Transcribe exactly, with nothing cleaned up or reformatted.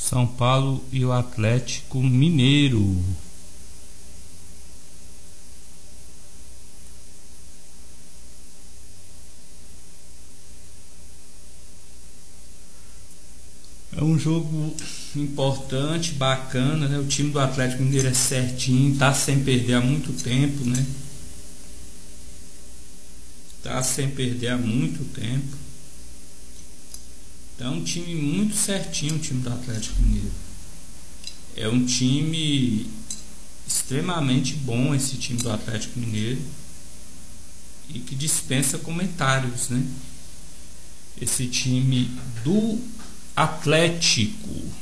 São Paulo e o Atlético Mineiro. É um jogo importante, bacana, né? O time do Atlético Mineiro é certinho, tá sem perder há muito tempo, né? Tá sem perder há muito tempo. Então é um time muito certinho, o time do Atlético Mineiro. É um time extremamente bom, esse time do Atlético Mineiro, e que dispensa comentários, né? Esse time do Atlético.